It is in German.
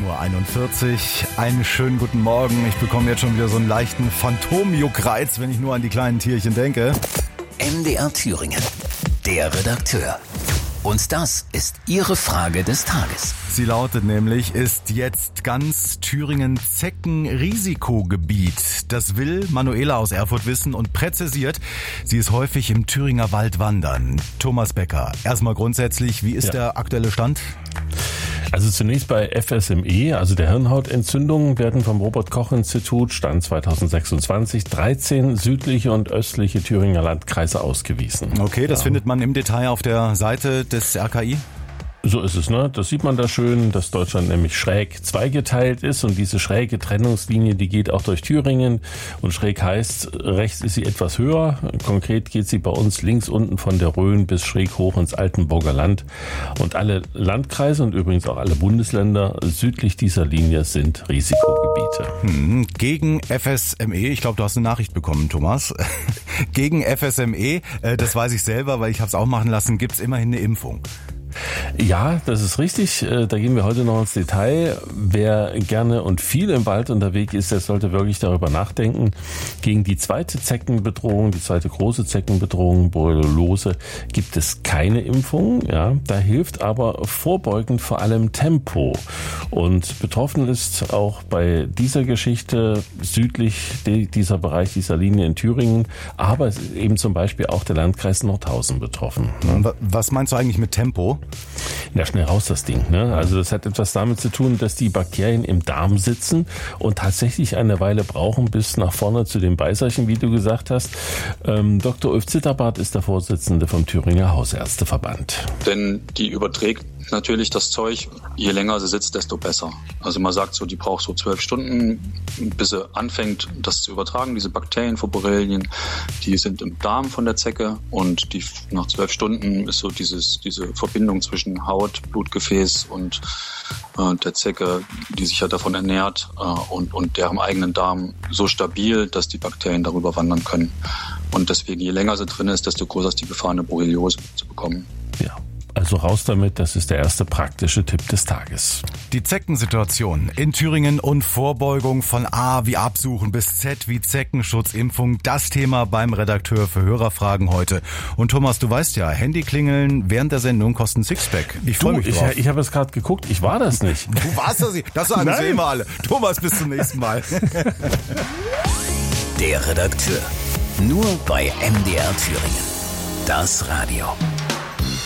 7:41 Uhr. Einen schönen guten Morgen. Ich bekomme jetzt schon wieder so einen leichten Phantomjuckreiz, wenn ich nur an die kleinen Tierchen denke. MDR Thüringen, der Redakteur. Und das ist Ihre Frage des Tages. Sie lautet nämlich, ist jetzt ganz Thüringen Zeckenrisikogebiet? Das will Manuela aus Erfurt wissen und präzisiert, sie ist häufig im Thüringer Wald wandern. Thomas Becker, erstmal grundsätzlich, wie ist der aktuelle Stand? Also zunächst bei FSME, also der Hirnhautentzündung, werden vom Robert-Koch-Institut Stand 2026 13 südliche und östliche Thüringer Landkreise ausgewiesen. Okay, das findet man im Detail auf der Seite des RKI? So ist es, ne? Das sieht man da schön, dass Deutschland nämlich schräg zweigeteilt ist und diese schräge Trennungslinie, die geht auch durch Thüringen und schräg heißt, rechts ist sie etwas höher. Konkret geht sie bei uns links unten von der Rhön bis schräg hoch ins Altenburger Land und alle Landkreise und übrigens auch alle Bundesländer südlich dieser Linie sind Risikogebiete. Gegen FSME, ich glaube, du hast eine Nachricht bekommen, Thomas. Gegen FSME, das weiß ich selber, weil ich habe es auch machen lassen, gibt's immerhin eine Impfung. Ja, das ist richtig. Da gehen wir heute noch ins Detail. Wer gerne und viel im Wald unterwegs ist, der sollte wirklich darüber nachdenken. Gegen die zweite Zeckenbedrohung, die zweite große Zeckenbedrohung, Borreliose, gibt es keine Impfung. Ja, da hilft aber vorbeugend vor allem Tempo. Und betroffen ist auch bei dieser Geschichte südlich dieser Bereich, dieser Linie in Thüringen. Aber es ist eben zum Beispiel auch der Landkreis Nordhausen betroffen. Was meinst du eigentlich mit Tempo? Ja, schnell raus das Ding, ne? Also das hat etwas damit zu tun, dass die Bakterien im Darm sitzen und tatsächlich eine Weile brauchen bis nach vorne zu den Beißerchen, wie du gesagt hast. Dr. Ulf Zitterbart ist der Vorsitzende vom Thüringer Hausärzteverband. Denn die überträgt natürlich das Zeug, je länger sie sitzt, desto besser. Also man sagt so, die braucht so 12 Stunden, bis sie anfängt, das zu übertragen. Diese Bakterien vor Borrelien, die sind im Darm von der Zecke und nach 12 Stunden ist so diese Verbindung zwischen Haut, Blutgefäß und der Zecke, die sich ja davon ernährt und deren eigenen Darm so stabil, dass die Bakterien darüber wandern können. Und deswegen, je länger sie drin ist, desto größer ist die Gefahr, eine Borreliose zu bekommen. Ja. Also raus damit, das ist der erste praktische Tipp des Tages. Die Zeckensituation in Thüringen und Vorbeugung von A wie Absuchen bis Z wie Zeckenschutzimpfung, das Thema beim Redakteur für Hörerfragen heute. Und Thomas, du weißt ja, Handyklingeln während der Sendung kosten Sixpack. Ich freue mich drauf. Ich habe es gerade geguckt, ich war das nicht. Du warst das nicht, das sagen sie immer alle. Thomas, bis zum nächsten Mal. Der Redakteur, nur bei MDR Thüringen. Das Radio.